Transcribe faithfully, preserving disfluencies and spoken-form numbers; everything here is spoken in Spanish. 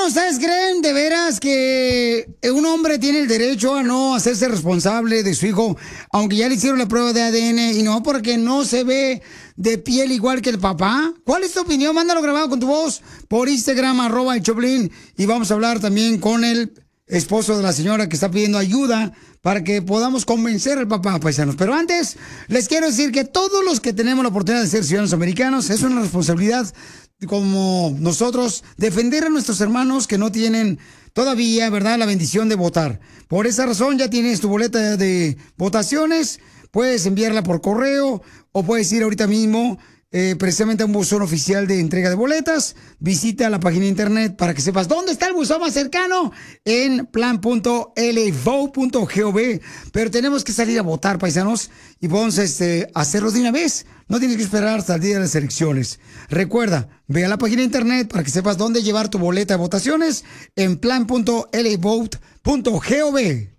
¿ustedes creen de veras que un hombre tiene el derecho a no hacerse responsable de su hijo, aunque ya le hicieron la prueba de A D N y no porque no se ve de piel igual que el papá? ¿Cuál es tu opinión? Mándalo grabado con tu voz por Instagram, arroba el Choplin, y vamos a hablar también con el esposo de la señora que está pidiendo ayuda para que podamos convencer al papá, paisanos. Pero antes, les quiero decir que todos los que tenemos la oportunidad de ser ciudadanos americanos, es una responsabilidad como nosotros defender a nuestros hermanos que no tienen todavía, ¿verdad?, la bendición de votar. Por esa razón ya tienes tu boleta de votaciones, puedes enviarla por correo o puedes ir ahorita mismo eh, precisamente a un buzón oficial de entrega de boletas. Visita la página de internet para que sepas dónde está el buzón más cercano en plan punto l vote punto gov. Pero tenemos que salir a votar, paisanos, y podemos este, hacerlo de una vez. No tienes que esperar hasta el día de las elecciones. Recuerda, ve a la página de internet para que sepas dónde llevar tu boleta de votaciones en plan punto l vote punto gov.